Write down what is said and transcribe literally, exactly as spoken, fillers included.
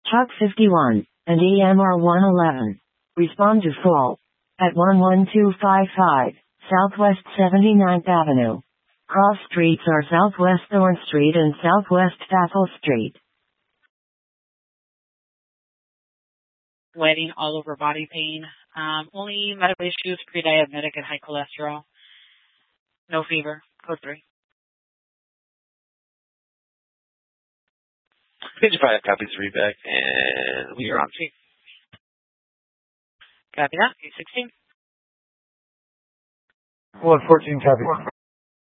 Chalk fifty-one, and E M R one eleven. Respond to fault. At one one two five five, Southwest seventy-ninth Avenue. Cross streets are Southwest Thorn Street and Southwest Thaffel Street. Sweating all over, body pain. Um, only medical issues, pre-diabetic and high cholesterol. No fever. Code three. fifty-five copies to read back, and we are on. Copy that. eight sixteen. one fourteen copy.